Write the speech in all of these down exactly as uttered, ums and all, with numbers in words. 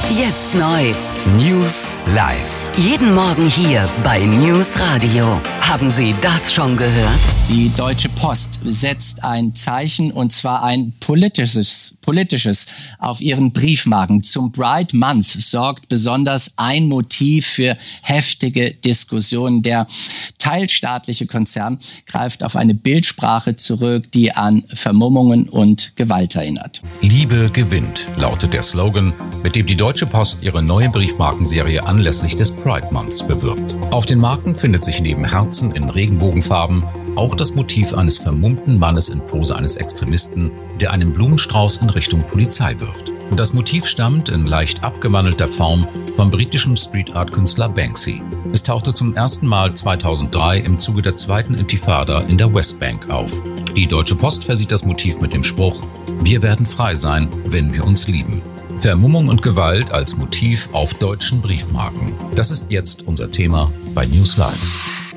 Jetzt neu. News live. Jeden Morgen hier bei News Radio. Haben Sie das schon gehört? Die Deutsche Post setzt ein Zeichen, und zwar ein politisches, politisches auf ihren Briefmarken. Zum Pride Month sorgt besonders ein Motiv für heftige Diskussionen. Der teilstaatliche Konzern greift auf eine Bildsprache zurück, die an Vermummungen und Gewalt erinnert. Liebe gewinnt, lautet der Slogan, mit dem die Deutsche Post ihre neue Briefmarkenserie anlässlich des Pride Months bewirbt. Auf den Marken findet sich neben Herzen in Regenbogenfarben auch das Motiv eines vermummten Mannes in Pose eines Extremisten, der einen Blumenstrauß in Richtung Polizei wirft. Und das Motiv stammt in leicht abgewandelter Form vom britischen Street-Art-Künstler Banksy. Es tauchte zum ersten Mal zweitausenddrei im Zuge der zweiten Intifada in der Westbank auf. Die Deutsche Post versieht das Motiv mit dem Spruch: Wir werden frei sein, wenn wir uns lieben. Vermummung und Gewalt als Motiv auf deutschen Briefmarken. Das ist jetzt unser Thema bei News Live.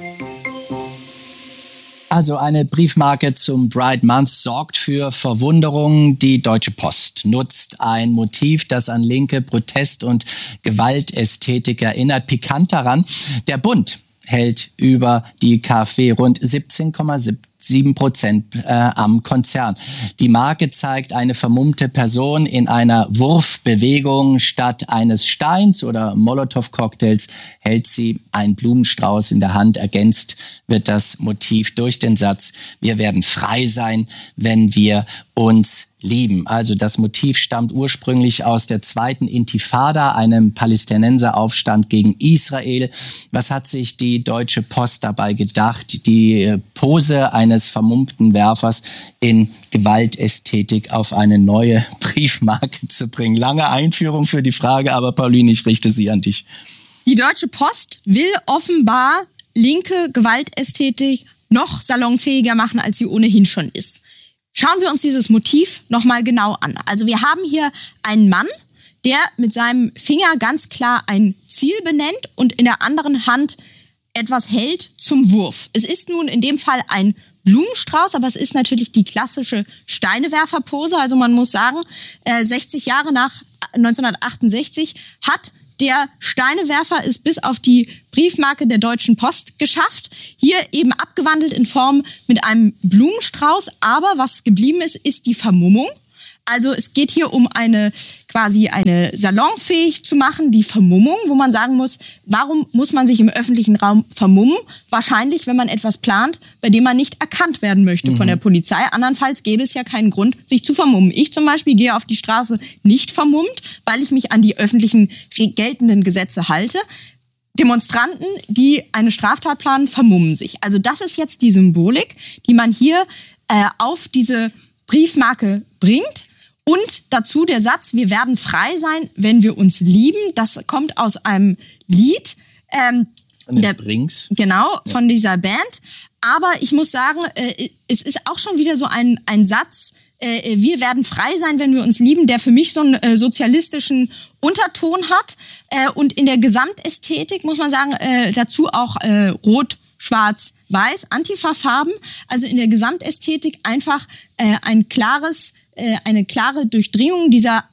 Also eine Briefmarke zum Pride Month sorgt für Verwunderung. Die Deutsche Post nutzt ein Motiv, das an linke Protest- und Gewaltästhetik erinnert. Pikant daran: Der Bund hält über die KfW rund siebzehn Komma sieben Prozent äh, am Konzern. Die Marke zeigt eine vermummte Person in einer Wurfbewegung. Statt eines Steins oder Molotow-Cocktails hält sie einen Blumenstrauß in der Hand. Ergänzt wird das Motiv durch den Satz: Wir werden frei sein, wenn wir uns lieben. Also das Motiv stammt ursprünglich aus der zweiten Intifada, einem Palästinenseraufstand gegen Israel. Was hat sich die Deutsche Post dabei gedacht, die Pose eines vermummten Werfers in Gewaltästhetik auf eine neue Briefmarke zu bringen? Lange Einführung für die Frage, aber Pauline, ich richte sie an dich. Die Deutsche Post will offenbar linke Gewaltästhetik noch salonfähiger machen, als sie ohnehin schon ist. Schauen wir uns dieses Motiv nochmal genau an. Also wir haben hier einen Mann, der mit seinem Finger ganz klar ein Ziel benennt und in der anderen Hand etwas hält zum Wurf. Es ist nun in dem Fall ein Blumenstrauß, aber es ist natürlich die klassische Steinewerferpose. Also man muss sagen, äh, sechzig Jahre nach neunzehnhundertachtundsechzig hat der Steinewerfer es bis auf die Briefmarke der Deutschen Post geschafft. Hier eben abgewandelt in Form mit einem Blumenstrauß. Aber was geblieben ist, ist die Vermummung. Also es geht hier um eine quasi eine salonfähig zu machen, die Vermummung, wo man sagen muss, warum muss man sich im öffentlichen Raum vermummen? Wahrscheinlich, wenn man etwas plant, bei dem man nicht erkannt werden möchte mhm. von der Polizei. Andernfalls gäbe es ja keinen Grund, sich zu vermummen. Ich zum Beispiel gehe auf die Straße nicht vermummt, weil ich mich an die öffentlichen geltenden Gesetze halte. Demonstranten, die eine Straftat planen, vermummen sich. Also das ist jetzt die Symbolik, die man hier äh, auf diese Briefmarke bringt. Und dazu der Satz: Wir werden frei sein, wenn wir uns lieben. Das kommt aus einem Lied. Ähm, der, Brings. Genau, von dieser Band. Aber ich muss sagen, äh, es ist auch schon wieder so ein, ein Satz: äh, Wir werden frei sein, wenn wir uns lieben, der für mich so einen äh, sozialistischen Unterton hat. Äh, und in der Gesamtästhetik muss man sagen, äh, dazu auch äh, rot, schwarz, weiß, Antifa-Farben. Also in der Gesamtästhetik einfach äh, ein klares eine klare Durchdringung dieser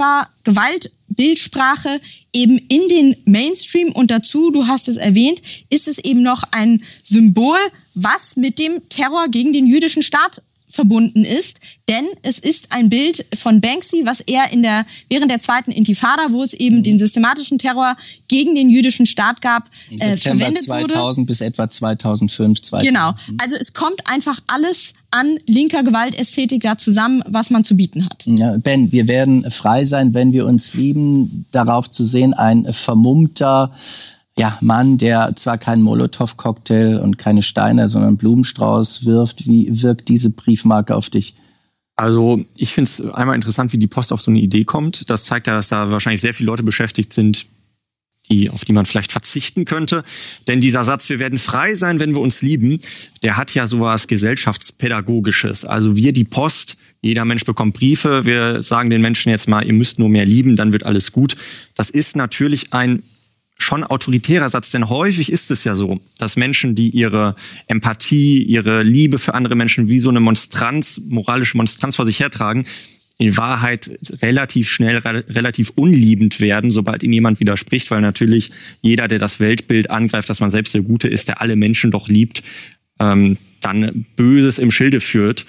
Antifa-Gewalt-Bildsprache eben in den Mainstream. Und dazu, du hast es erwähnt, ist es eben noch ein Symbol, was mit dem Terror gegen den jüdischen Staat verbunden ist. Denn es ist ein Bild von Banksy, was er in der während der zweiten Intifada, wo es eben mhm. den systematischen Terror gegen den jüdischen Staat gab, äh, verwendet wurde. zweitausend bis etwa zweitausendfünf. zweitausend. Genau. Also es kommt einfach alles an linker Gewaltästhetik da zusammen, was man zu bieten hat. Ja, Ben, wir werden frei sein, wenn wir uns lieben. Darauf zu sehen, ein vermummter ja, Mann, der zwar keinen Molotow-Cocktail und keine Steine, sondern einen Blumenstrauß wirft. Wie wirkt diese Briefmarke auf dich? Also ich finde es einmal interessant, wie die Post auf so eine Idee kommt. Das zeigt ja, dass da wahrscheinlich sehr viele Leute beschäftigt sind, die, auf die man vielleicht verzichten könnte. Denn dieser Satz, wir werden frei sein, wenn wir uns lieben, der hat ja sowas Gesellschaftspädagogisches. Also wir, die Post, jeder Mensch bekommt Briefe, wir sagen den Menschen jetzt mal, ihr müsst nur mehr lieben, dann wird alles gut. Das ist natürlich ein schon autoritärer Satz, denn häufig ist es ja so, dass Menschen, die ihre Empathie, ihre Liebe für andere Menschen wie so eine Monstranz, moralische Monstranz vor sich hertragen, in Wahrheit relativ schnell, re- relativ unliebend werden, sobald ihnen jemand widerspricht, weil natürlich jeder, der das Weltbild angreift, dass man selbst der Gute ist, der alle Menschen doch liebt, ähm, dann Böses im Schilde führt.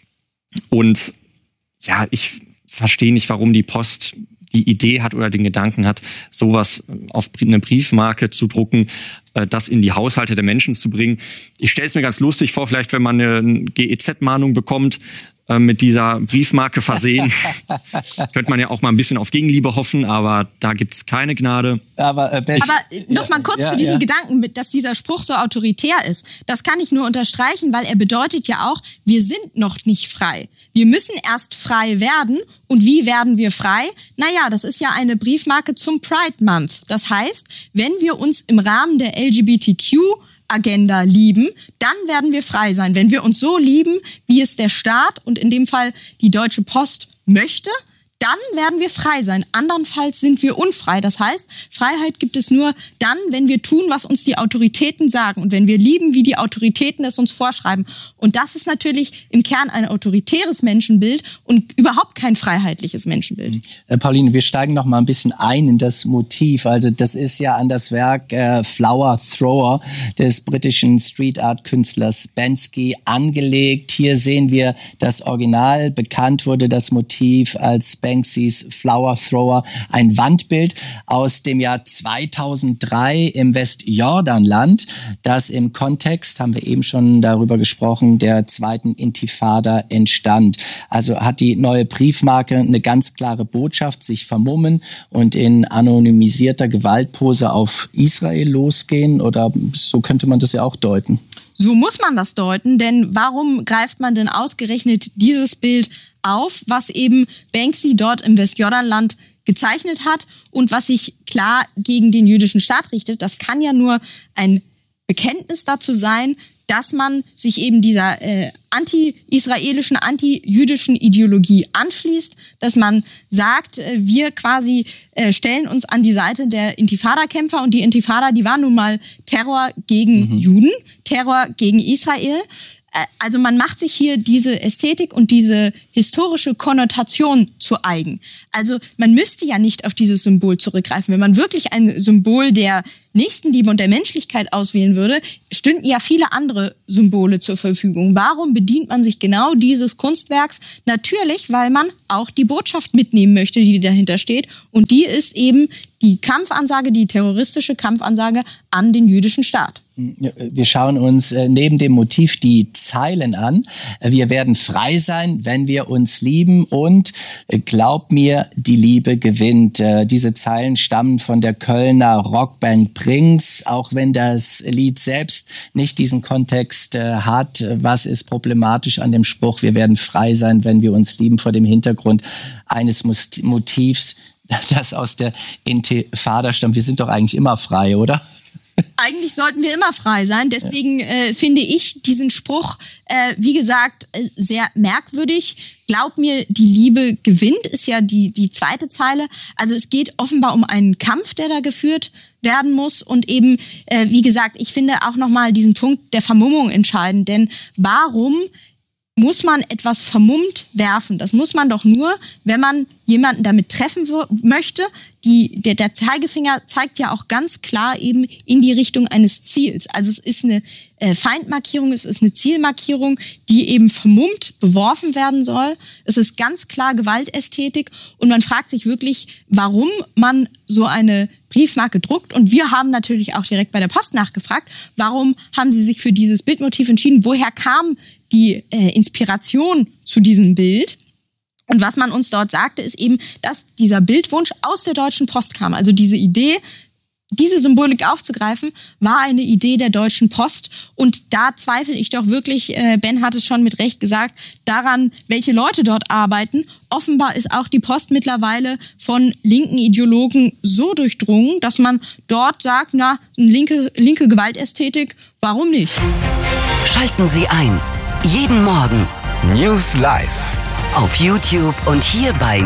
Und ja, ich verstehe nicht, warum die Post die Idee hat oder den Gedanken hat, sowas auf eine Briefmarke zu drucken, das in die Haushalte der Menschen zu bringen. Ich stelle es mir ganz lustig vor, vielleicht wenn man eine G E Z-Mahnung bekommt, mit dieser Briefmarke versehen. Könnte man ja auch mal ein bisschen auf Gegenliebe hoffen, aber da gibt's keine Gnade. Aber, äh, aber noch mal kurz ja, zu diesem ja. Gedanken, dass dieser Spruch so autoritär ist. Das kann ich nur unterstreichen, weil er bedeutet ja auch, wir sind noch nicht frei. Wir müssen erst frei werden. Und wie werden wir frei? Naja, das ist ja eine Briefmarke zum Pride Month. Das heißt, wenn wir uns im Rahmen der L G B T Q Agenda lieben, dann werden wir frei sein. Wenn wir uns so lieben, wie es der Staat und in dem Fall die Deutsche Post möchte, dann werden wir frei sein. Andernfalls sind wir unfrei. Das heißt, Freiheit gibt es nur dann, wenn wir tun, was uns die Autoritäten sagen und wenn wir lieben, wie die Autoritäten es uns vorschreiben. Und das ist natürlich im Kern ein autoritäres Menschenbild und überhaupt kein freiheitliches Menschenbild. Äh, Pauline, wir steigen noch mal ein bisschen ein in das Motiv. Also das ist ja an das Werk äh, Flower Thrower des britischen Street Art Künstlers Banksy angelegt. Hier sehen wir das Original. Bekannt wurde das Motiv als Banksys Flower Thrower, ein Wandbild aus dem Jahr zweitausenddrei im Westjordanland, das im Kontext, haben wir eben schon darüber gesprochen, der zweiten Intifada entstand. Also hat die neue Briefmarke eine ganz klare Botschaft, sich vermummen und in anonymisierter Gewaltpose auf Israel losgehen, oder so könnte man das ja auch deuten. So muss man das deuten, denn warum greift man denn ausgerechnet dieses Bild auf, was eben Banksy dort im Westjordanland gezeichnet hat und was sich klar gegen den jüdischen Staat richtet? Das kann ja nur ein Bekenntnis dazu sein, dass man sich eben dieser äh, anti-israelischen, anti-jüdischen Ideologie anschließt, dass man sagt, äh, wir quasi äh, stellen uns an die Seite der Intifada-Kämpfer, und die Intifada, die war nun mal Terror gegen mhm. Juden, Terror gegen Israel. Also man macht sich hier diese Ästhetik und diese historische Konnotation zu eigen. Also man müsste ja nicht auf dieses Symbol zurückgreifen. Wenn man wirklich ein Symbol der Nächstenliebe und der Menschlichkeit auswählen würde, stünden ja viele andere Symbole zur Verfügung. Warum bedient man sich genau dieses Kunstwerks? Natürlich, weil man auch die Botschaft mitnehmen möchte, die dahinter steht. Und die ist eben die Kampfansage, die terroristische Kampfansage an den jüdischen Staat. Wir schauen uns neben dem Motiv die Zeilen an. Wir werden frei sein, wenn wir uns lieben, und glaub mir, die Liebe gewinnt. Diese Zeilen stammen von der Kölner Rockband Brings, auch wenn das Lied selbst nicht diesen Kontext hat. Was ist problematisch an dem Spruch, wir werden frei sein, wenn wir uns lieben, vor dem Hintergrund eines Motivs, das aus der Intifada stammt? Wir sind doch eigentlich immer frei, oder? Eigentlich sollten wir immer frei sein. Deswegen äh, finde ich diesen Spruch, äh, wie gesagt, äh, sehr merkwürdig. Glaub mir, die Liebe gewinnt, ist ja die, die zweite Zeile. Also es geht offenbar um einen Kampf, der da geführt werden muss. Und eben, äh, wie gesagt, ich finde auch nochmal diesen Punkt der Vermummung entscheidend. Denn warum muss man etwas vermummt werfen? Das muss man doch nur, wenn man jemanden damit treffen w- möchte. Die, der, der Zeigefinger zeigt ja auch ganz klar eben in die Richtung eines Ziels. Also es ist eine äh, Feindmarkierung, es ist eine Zielmarkierung, die eben vermummt beworfen werden soll. Es ist ganz klar Gewaltästhetik, und man fragt sich wirklich, warum man so eine Briefmarke druckt. Und wir haben natürlich auch direkt bei der Post nachgefragt, warum haben sie sich für dieses Bildmotiv entschieden? Woher kam die äh, Inspiration zu diesem Bild? Und was man uns dort sagte, ist eben, dass dieser Bildwunsch aus der Deutschen Post kam. Also diese Idee, diese Symbolik aufzugreifen, war eine Idee der Deutschen Post. Und da zweifle ich doch wirklich, äh, Ben hat es schon mit Recht gesagt, daran, welche Leute dort arbeiten. Offenbar ist auch die Post mittlerweile von linken Ideologen so durchdrungen, dass man dort sagt, na, linke, linke Gewaltästhetik, warum nicht? Schalten Sie ein. Jeden Morgen News Live auf YouTube und hier bei